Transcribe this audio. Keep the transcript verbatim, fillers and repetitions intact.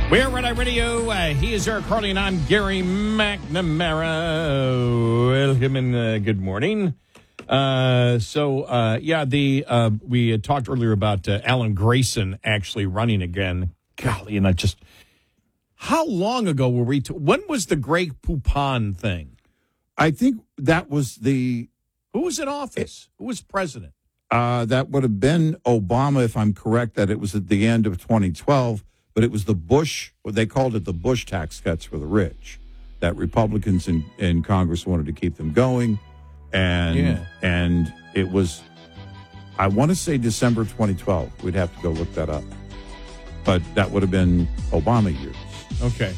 We're Red Eye Radio. Uh, he is Eric Harley, and I'm Gary McNamara. Welcome and uh, good morning. Uh, so, uh, yeah, the uh, we had talked earlier about uh, Alan Grayson actually running again. Golly, and I just, how long ago were we, to, when was the Greg Poupon thing? I think that was the, Who was in office? Who was president? uh, that would have been Obama, if I'm correct, that it was at the end of twenty twelve. But it was the Bush, what they called it the Bush tax cuts for the rich, that Republicans in, in Congress wanted to keep them going. And Yeah. and it was, I want to say December twenty twelve. We'd have to go look that up. But that would have been Obama years. Okay.